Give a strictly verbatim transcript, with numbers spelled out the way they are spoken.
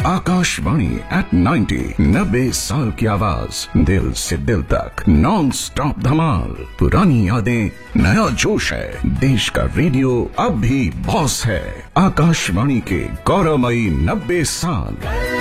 Akashvani eight ninety, नब्बे साल की आवाज, दिल से दिल तक, नॉन स्टॉप धमाल, पुरानी यादें, नया जोश है। देश का रेडियो अब भी बॉस है। आकाशवाणी के गौरवमयी नब्बे साल।